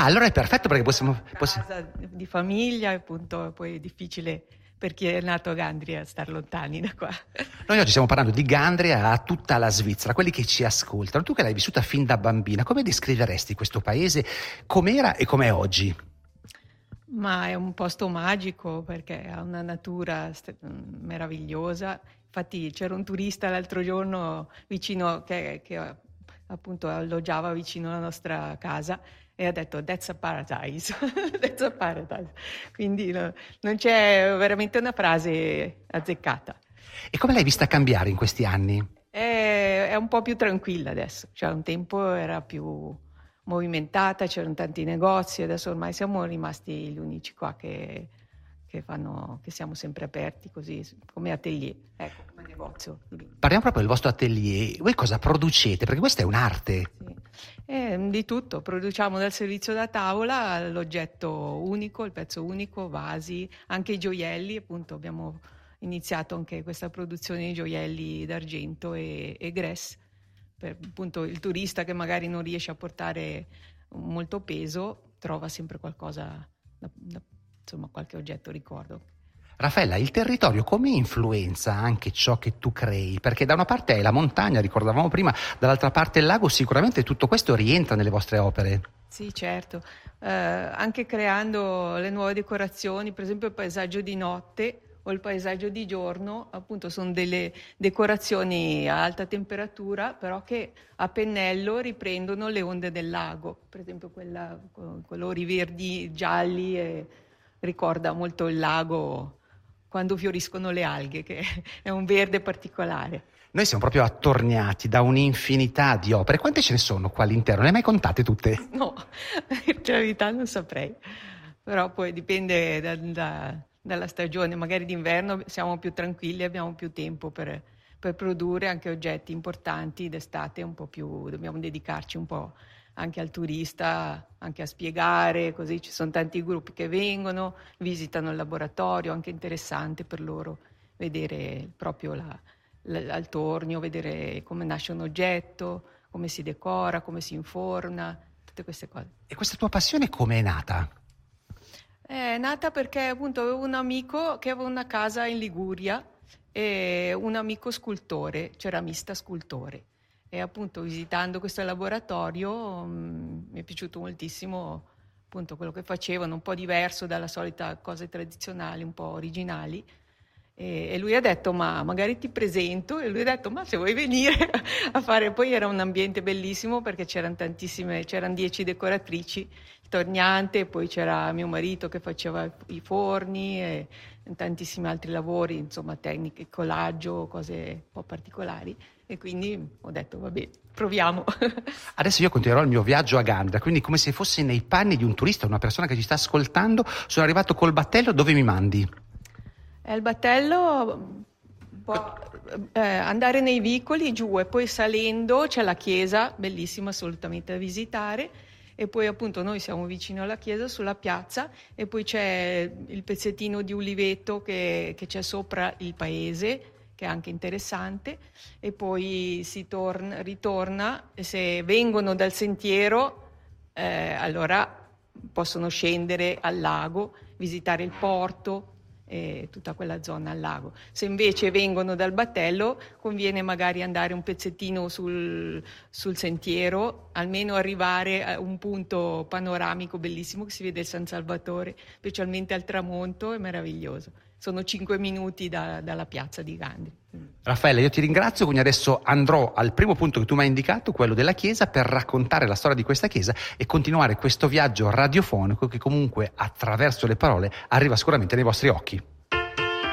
Ah, allora è perfetto perché possiamo... Casa di famiglia, appunto, poi è difficile per chi è nato a Gandria star lontani da qua. Noi oggi stiamo parlando di Gandria a tutta la Svizzera, quelli che ci ascoltano. Tu che l'hai vissuta fin da bambina, come descriveresti questo paese? Com'era e com'è oggi? Ma è un posto magico perché ha una natura meravigliosa. Infatti c'era un turista l'altro giorno vicino che appunto alloggiava vicino alla nostra casa e ha detto "That's a paradise", "That's a paradise". Quindi non c'è veramente una frase azzeccata. E come l'hai vista cambiare in questi anni? È un po' più tranquilla adesso, cioè un tempo era più movimentata, c'erano tanti negozi, adesso ormai siamo rimasti gli unici qua che siamo sempre aperti così, come atelier, ecco, come negozio. Parliamo proprio del vostro atelier. Voi cosa producete? Perché questa è un'arte. Sì. Di tutto, produciamo dal servizio da tavola all'oggetto unico, il pezzo unico, vasi, anche i gioielli, appunto abbiamo iniziato anche questa produzione di gioielli d'argento e grès, per appunto il turista che magari non riesce a portare molto peso trova sempre qualcosa, insomma qualche oggetto ricordo. Raffaella, il territorio come influenza anche ciò che tu crei? Perché da una parte è la montagna, ricordavamo prima, dall'altra parte il lago, sicuramente tutto questo rientra nelle vostre opere. Sì, certo, anche creando le nuove decorazioni, per esempio il paesaggio di notte o il paesaggio di giorno, appunto sono delle decorazioni a alta temperatura, però che a pennello riprendono le onde del lago, per esempio quella con colori verdi, gialli, e ricorda molto il lago quando fioriscono le alghe, che è un verde particolare. Noi siamo proprio attorniati da un'infinità di opere. Quante ce ne sono qua all'interno? Le hai mai contate tutte? No, in verità non saprei, però poi dipende dalla stagione, magari d'inverno siamo più tranquilli, abbiamo più tempo per produrre anche oggetti importanti, d'estate un po' più, dobbiamo dedicarci un po' anche al turista, anche a spiegare, così ci sono tanti gruppi che vengono, visitano il laboratorio, anche interessante per loro vedere proprio al tornio, vedere come nasce un oggetto, come si decora, come si inforna, tutte queste cose. E questa tua passione come è nata? È nata perché appunto avevo un amico che aveva una casa in Liguria e un amico scultore, ceramista scultore. E appunto visitando questo laboratorio mi è piaciuto moltissimo appunto quello che facevano, un po' diverso dalla solita cose tradizionali, un po' originali. E lui ha detto ma magari ti presento, e lui ha detto ma se vuoi venire a fare, poi era un ambiente bellissimo perché c'erano 10 decoratrici, il torniante, poi c'era mio marito che faceva i forni e tantissimi altri lavori, insomma tecniche, collaggio, cose un po' particolari, e quindi ho detto vabbè, proviamo. Adesso io continuerò il mio viaggio a Gandria, quindi come se fossi nei panni di un turista, una persona che ci sta ascoltando, sono arrivato col battello, dove mi mandi? Il battello può andare nei vicoli giù e poi salendo c'è la chiesa, bellissima, assolutamente da visitare, e poi appunto noi siamo vicino alla chiesa, sulla piazza, e poi c'è il pezzettino di uliveto che c'è sopra il paese, che è anche interessante, e poi ritorna, e se vengono dal sentiero allora possono scendere al lago, visitare il porto e tutta quella zona al lago. Se invece vengono dal battello conviene magari andare un pezzettino sul sentiero, almeno arrivare a un punto panoramico bellissimo che si vede il San Salvatore, specialmente al tramonto, è meraviglioso. Sono 5 minuti dalla piazza di Gandria. Raffaella, io ti ringrazio, quindi adesso andrò al primo punto che tu mi hai indicato, quello della chiesa, per raccontare la storia di questa chiesa e continuare questo viaggio radiofonico che comunque attraverso le parole arriva sicuramente nei vostri occhi.